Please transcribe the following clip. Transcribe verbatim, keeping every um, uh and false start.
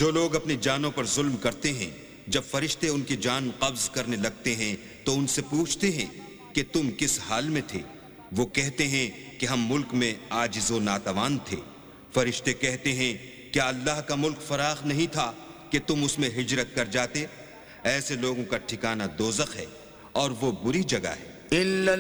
जो लोग अपनी जानों पर जुल्म करते हैं, जब फरिश्ते उनकी जान कब्ज करने लगते हैं तो उनसे पूछते हैं कि तुम किस हाल में थे। वो कहते हैं कि हम मुल्क में आजिज़ो नातवान थे। फरिश्ते कहते हैं क्या अल्लाह का मुल्क फराख नहीं था कि तुम उसमें हिजरत कर जाते। ऐसे लोगों का ठिकाना दोज़ख है और वो बुरी जगह है।